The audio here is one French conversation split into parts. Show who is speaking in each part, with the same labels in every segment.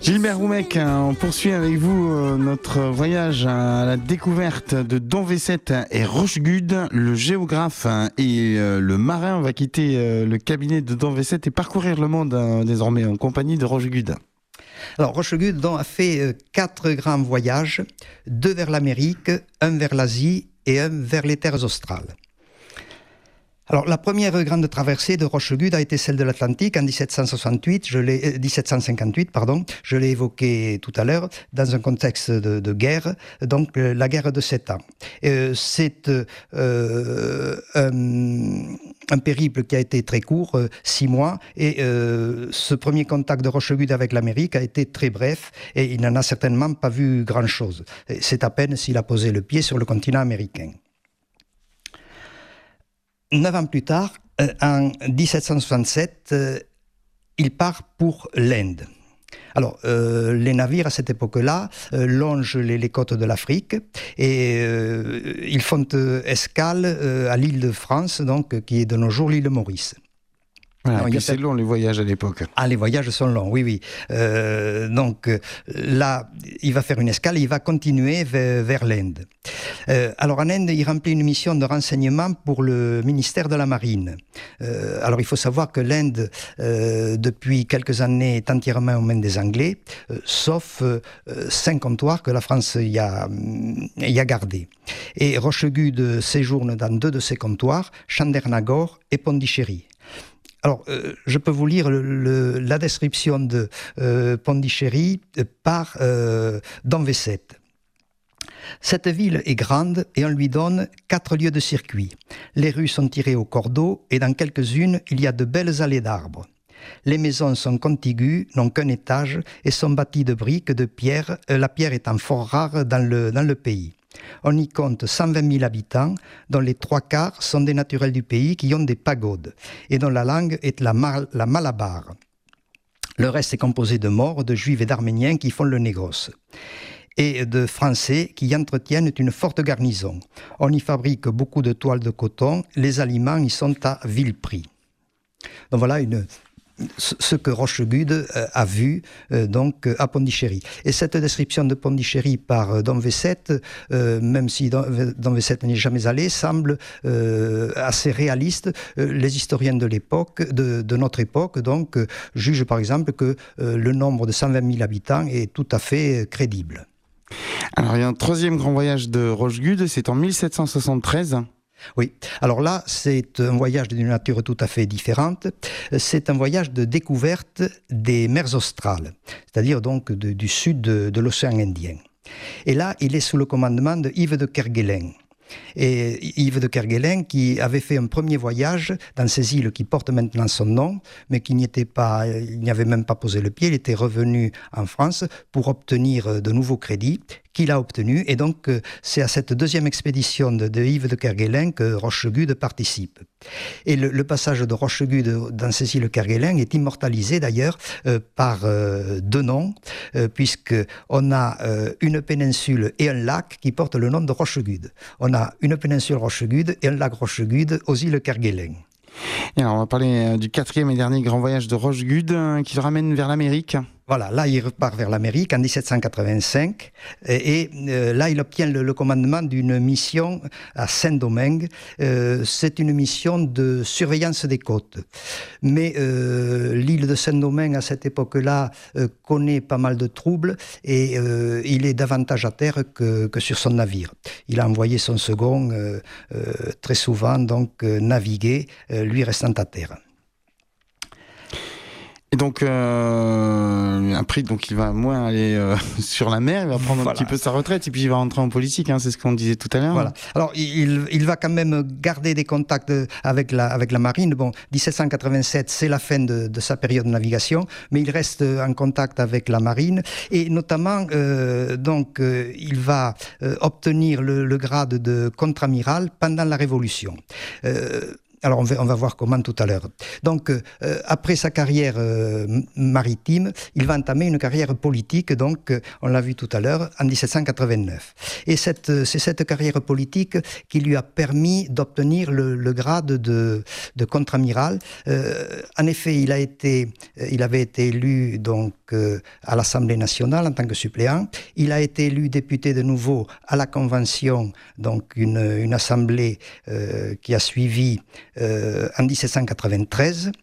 Speaker 1: Gilbert Roumec, on poursuit avec vous notre voyage à la découverte de Don Vécette et Rochegude. Le géographe et le marin va quitter le cabinet de Don Vécette et parcourir le monde désormais en compagnie de Rochegude.
Speaker 2: Alors Rochegude a fait 4 grands voyages, 2 vers l'Amérique, 1 vers l'Asie et 1 vers les terres australes. Alors, la première grande traversée de Rochegude a été celle de l'Atlantique en 1758, 1758, je l'ai évoqué tout à l'heure, dans un contexte de guerre, donc la guerre de 7 ans. C'est un périple qui a été très court, 6 mois, et ce premier contact de Rochegude avec l'Amérique a été très bref, et il n'en a certainement pas vu grand-chose. C'est à peine s'il a posé le pied sur le continent américain. 9 ans plus tard, en 1767, il part pour l'Inde. Alors, les navires à cette époque-là longent les côtes de l'Afrique et ils font escale à l'île de France, donc, qui est de nos jours l'île Maurice.
Speaker 1: Voilà, et puis c'est long les voyages à l'époque.
Speaker 2: Ah, les voyages sont longs, oui. Donc là, il va faire une escale et il va continuer vers l'Inde. Alors en Inde, il remplit une mission de renseignement pour le ministère de la Marine. Alors il faut savoir que l'Inde, depuis quelques années, est entièrement aux mains des Anglais, sauf 5 comptoirs que la France y a gardés. Et Rochegude séjourne dans 2 de ces comptoirs, Chandernagore et Pondichéry. Alors, je peux vous lire la description de Pondichéry par Don Vécette. Cette ville est grande et on lui donne 4 lieues de circuit. Les rues sont tirées au cordeau et dans quelques-unes, il y a de belles allées d'arbres. Les maisons sont contiguës, n'ont qu'un étage et sont bâties de briques, de pierre, la pierre étant fort rare dans le pays. On y compte 120 000 habitants, dont les 3/4 sont des naturels du pays qui ont des pagodes, et dont la langue est la malabar. Le reste est composé de Maures, de Juifs et d'Arméniens qui font le négoce, et de Français qui y entretiennent une forte garnison. On y fabrique beaucoup de toiles de coton, les aliments y sont à vil prix. Donc voilà ce que Rochegude a vu donc à Pondichéry. Et cette description de Pondichéry par Don Vécette, même si Don Vécette n'y est jamais allé, semble assez réaliste. Les historiens de l'époque, de notre époque, donc, jugent par exemple que le nombre de 120 000 habitants est tout à fait crédible.
Speaker 1: Alors il y a un 3e grand voyage de Rochegude, c'est en 1773.
Speaker 2: Oui, alors là, c'est un voyage d'une nature tout à fait différente. C'est un voyage de découverte des mers australes, c'est-à-dire donc du sud de l'océan Indien. Et là, il est sous le commandement de Yves de Kerguelen. Et Yves de Kerguelen qui avait fait un premier voyage dans ces îles qui portent maintenant son nom, mais qui il n'y avait même pas posé le pied. Il était revenu en France pour obtenir de nouveaux crédits qu'il a obtenu, et donc c'est à cette 2e expédition de Yves de Kerguelen que Rochegude participe. Et le passage de Rochegude dans ces îles Kerguelen est immortalisé d'ailleurs par 2 noms, puisqu'on a une péninsule et un lac qui portent le nom de Rochegude. On a une péninsule Rochegude et un lac Rochegude aux îles Kerguelen.
Speaker 1: Et alors on va parler du 4e et dernier grand voyage de Rochegude qui le ramène vers l'Amérique.
Speaker 2: Voilà, là il repart vers l'Amérique en 1785 et là il obtient le commandement d'une mission à Saint-Domingue. C'est une mission de surveillance des côtes. Mais l'île de Saint-Domingue à cette époque-là connaît pas mal de troubles et il est davantage à terre que sur son navire. Il a envoyé son second très souvent donc naviguer, lui restant à terre.
Speaker 1: Et donc, après, il va moins aller sur la mer, il va prendre un petit peu sa retraite, et puis il va rentrer en politique, c'est ce qu'on disait tout à l'heure.
Speaker 2: Voilà. Alors, il va quand même garder des contacts avec la marine. Bon, 1787, c'est la fin de sa période de navigation, mais il reste en contact avec la marine, et notamment, il va obtenir le grade de contre-amiral pendant la Révolution. Alors on va voir comment tout à l'heure. Donc après sa carrière maritime, il va entamer une carrière politique, donc on l'a vu tout à l'heure, en 1789. Et c'est cette carrière politique qui lui a permis d'obtenir le grade de contre-amiral. En effet, il avait été élu donc à l'Assemblée nationale en tant que suppléant. Il a été élu député de nouveau à la Convention, donc une assemblée qui a suivi en 1793.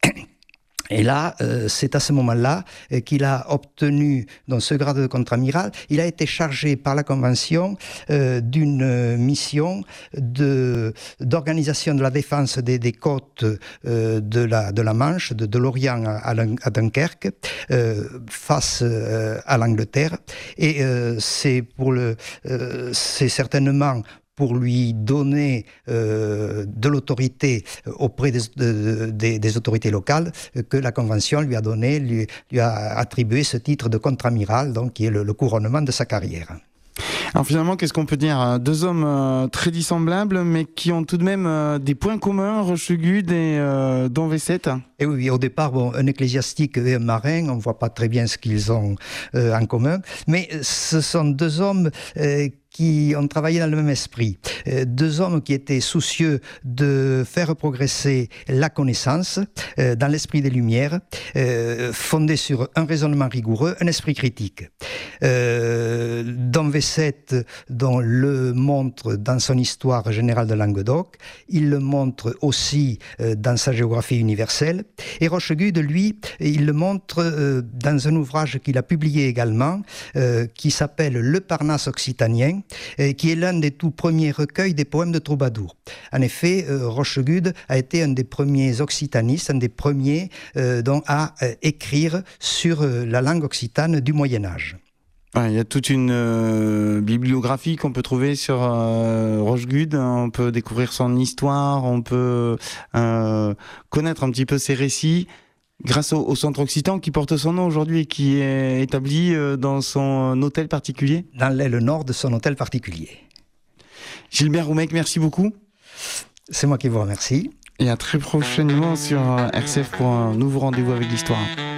Speaker 2: Et là, c'est à ce moment-là qu'il a obtenu dans ce grade de contre-amiral. Il a été chargé par la Convention d'une mission d'organisation de la défense des côtes de la Manche, de l'Orient à Dunkerque, face à l'Angleterre. Et c'est certainement pour lui donner de l'autorité auprès des autorités locales que la Convention lui a attribué ce titre de contre-amiral, donc qui est le couronnement de sa carrière.
Speaker 1: Alors finalement, qu'est-ce qu'on peut dire? Deux hommes très dissemblables, mais qui ont tout de même des points communs, Rochegud et Don-Vessette.
Speaker 2: Et oui, au départ, un ecclésiastique et un marin, on ne voit pas très bien ce qu'ils ont en commun, mais ce sont deux hommes qui ont travaillé dans le même esprit. Deux hommes qui étaient soucieux de faire progresser la connaissance dans l'esprit des Lumières, fondé sur un raisonnement rigoureux, un esprit critique. Don-Vessette, dont le montre dans son histoire générale de Languedoc, il le montre aussi dans sa géographie universelle. Et Rochegud, lui, il le montre dans un ouvrage qu'il a publié également, qui s'appelle Le Parnasse occitanien, qui est l'un des tout premiers recueils des poèmes de troubadour. En effet, Rochegud a été un des premiers occitanistes, un des premiers à écrire sur la langue occitane du Moyen-Âge.
Speaker 1: Il y a toute une bibliographie qu'on peut trouver sur Rochegud. On peut découvrir son histoire, on peut connaître un petit peu ses récits grâce au Centre Occitan qui porte son nom aujourd'hui et qui est établi dans son hôtel particulier.
Speaker 2: Dans l'aile nord de son hôtel particulier.
Speaker 1: Gilbert Roumek, merci beaucoup.
Speaker 2: C'est moi qui vous remercie.
Speaker 1: Et à très prochainement sur RCF pour un nouveau rendez-vous avec l'histoire.